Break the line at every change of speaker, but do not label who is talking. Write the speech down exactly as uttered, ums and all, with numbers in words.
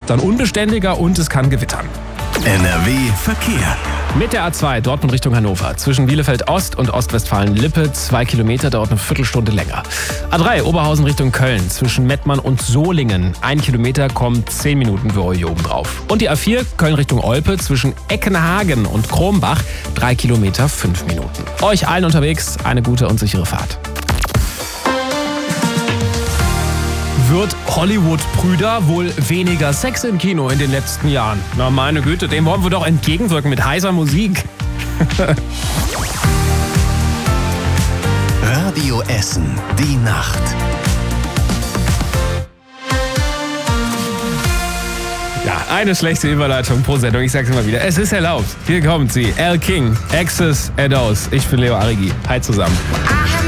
dann unbeständiger und es kann gewittern.
N R W Verkehr.
Mit der A zwei Dortmund Richtung Hannover. Zwischen Bielefeld Ost und Ostwestfalen-Lippe zwei Kilometer, dauert eine Viertelstunde länger. A drei Oberhausen Richtung Köln. Zwischen Mettmann und Solingen. Ein Kilometer, kommt zehn Minuten für euch oben drauf. Und die A vier Köln Richtung Olpe. Zwischen Eckenhagen und Krombach. drei Kilometer, fünf Minuten. Euch allen unterwegs eine gute und sichere Fahrt. Wird Hollywood-Brüder wohl weniger Sex im Kino in den letzten Jahren? Na meine Güte, dem wollen wir doch entgegenwirken mit heißer Musik.
Radio Essen, die Nacht.
Ja, eine schlechte Überleitung pro Sendung. Ich sag's immer wieder. Es ist erlaubt. Hier kommt sie. Elle King, Access Edos. Ich bin Leo Arrigi. Hi zusammen.